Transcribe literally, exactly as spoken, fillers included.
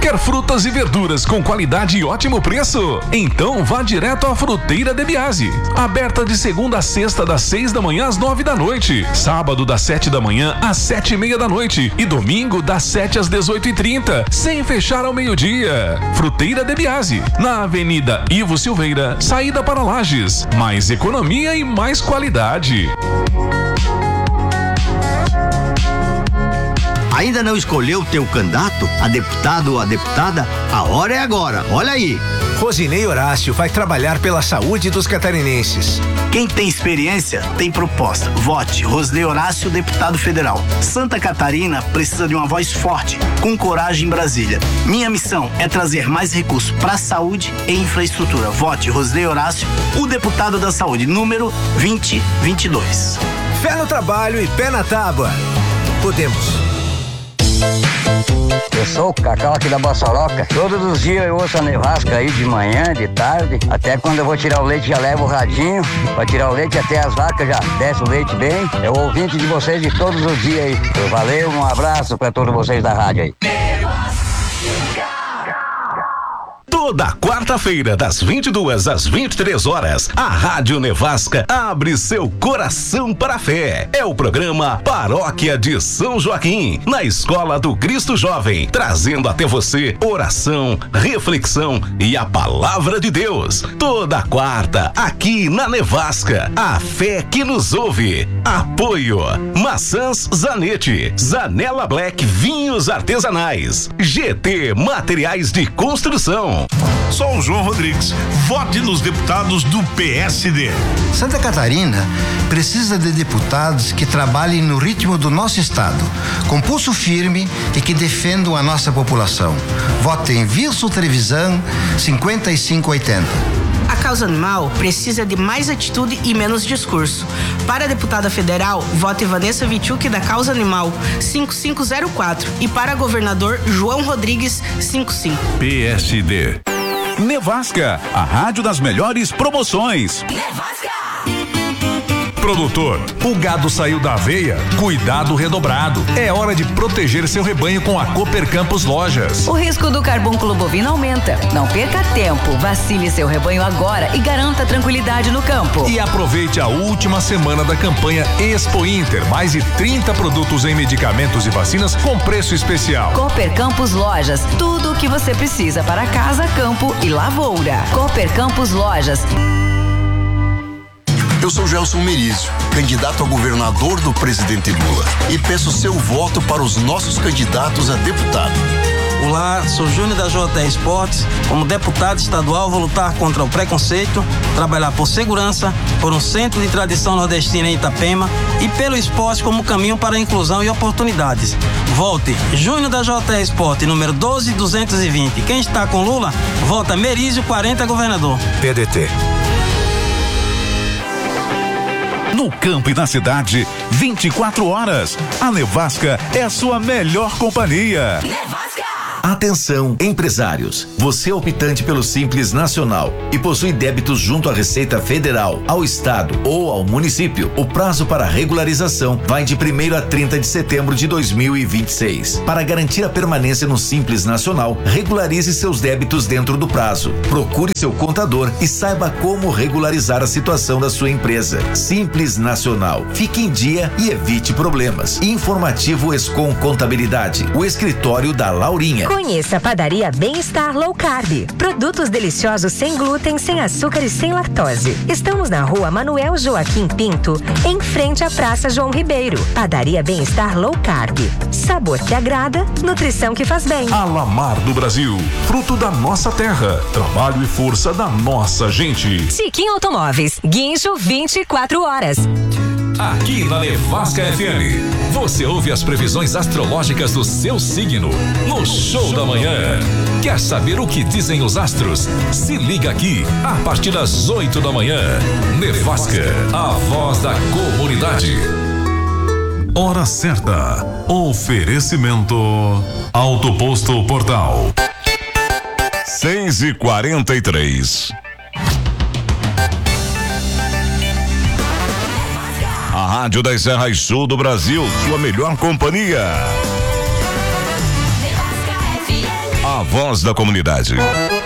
Quer frutas e verduras com qualidade e ótimo preço? Então vá direto à Fruteira de Biase. Aberta de segunda a sexta, das seis da manhã às nove da noite. Sábado, das sete da manhã às sete e meia da noite. E domingo, das sete às dezoito e trinta, sem fechar ao meio-dia. Fruteira de Biase, na Avenida Ivo Silveira, saída para Lages. Mais economia e mais qualidade. Ainda não escolheu o teu candidato, a deputado ou a deputada? A hora é agora, olha aí. Rosinei Horácio vai trabalhar pela saúde dos catarinenses. Quem tem experiência, tem proposta. Vote Rosinei Horácio, deputado federal. Santa Catarina precisa de uma voz forte, com coragem em Brasília. Minha missão é trazer mais recursos para a saúde e infraestrutura. Vote Rosinei Horácio, o deputado da saúde, número vinte vinte e dois. Fé no trabalho e pé na tábua. Podemos. Eu sou o Cacau aqui da Bossoroca. Todos os dias eu ouço a Nevasca aí de manhã, de tarde. Até quando eu vou tirar o leite já levo o radinho. Pra tirar o leite até as vacas já desce o leite bem. É o ouvinte de vocês de todos os dias aí. Valeu, um abraço pra todos vocês da rádio aí. Toda quarta-feira, das vinte e duas às vinte e três horas, a Rádio Nevasca abre seu coração para a fé. É o programa Paróquia de São Joaquim, na Escola do Cristo Jovem, trazendo até você oração, reflexão e a palavra de Deus. Toda quarta, aqui na Nevasca, a fé que nos ouve. Apoio: Maçãs Zanetti, Zanela Black Vinhos Artesanais, G T Materiais de Construção. Sou o João Rodrigues. Vote nos deputados do P S D. Santa Catarina precisa de deputados que trabalhem no ritmo do nosso estado, com pulso firme e que defendam a nossa população. Vote em Wilson Trevisan, cinquenta e cinco oitenta. A causa animal precisa de mais atitude e menos discurso. Para a deputada federal, vote Vanessa Vichuk da Causa Animal, cinco cinco zero quatro. E para governador, João Rodrigues, cinquenta e cinco. P S D. Nevasca, a rádio das melhores promoções. Nevasca! Produtor, o gado saiu da aveia? Cuidado redobrado. É hora de proteger seu rebanho com a Cooper Campos Lojas. O risco do carbúnculo bovino aumenta. Não perca tempo. Vacine seu rebanho agora e garanta tranquilidade no campo. E aproveite a última semana da campanha Expo Inter. Mais de trinta produtos em medicamentos e vacinas com preço especial. Cooper Campos Lojas. Tudo o que você precisa para casa, campo e lavoura. Cooper Campos Lojas. Eu sou Gelson Merizio, candidato a governador do presidente Lula, e peço seu voto para os nossos candidatos a deputado. Olá, sou Júnior da J T Esportes. Como deputado estadual, vou lutar contra o preconceito, trabalhar por segurança, por um centro de tradição nordestina em Itapema e pelo esporte como caminho para a inclusão e oportunidades. Vote Júnior da J T Esporte, número doze duzentos e vinte. Quem está com Lula, vota Merizio quarenta, governador. P D T. No campo e na cidade, vinte e quatro horas. A Nevasca é a sua melhor companhia. Nevasca! Atenção, empresários. Você é optante pelo Simples Nacional e possui débitos junto à Receita Federal, ao Estado ou ao município. O prazo para regularização vai de primeiro a trinta de setembro de dois mil e vinte e seis. Para garantir a permanência no Simples Nacional, regularize seus débitos dentro do prazo. Procure seu contador e saiba como regularizar a situação da sua empresa. Simples Nacional. Fique em dia e evite problemas. Informativo Escom Contabilidade. O escritório da Laurinha. Conheça a Padaria Bem-Estar Low Carb. Produtos deliciosos sem glúten, sem açúcar e sem lactose. Estamos na rua Manuel Joaquim Pinto, em frente à Praça João Ribeiro. Padaria Bem-Estar Low Carb. Sabor que agrada, nutrição que faz bem. Alamar do Brasil, fruto da nossa terra, trabalho e força da nossa gente. Chiquinho Automóveis, guincho vinte e quatro horas. Aqui na Nevasca F M, você ouve as previsões astrológicas do seu signo no Show da Manhã. Quer saber o que dizem os astros? Se liga aqui, a partir das oito da manhã. Nevasca, a voz da comunidade. Hora certa. Oferecimento Auto Posto Portal. seis e quarenta e três. A Rádio das Serras Sul do Brasil, sua melhor companhia. A a voz da comunidade.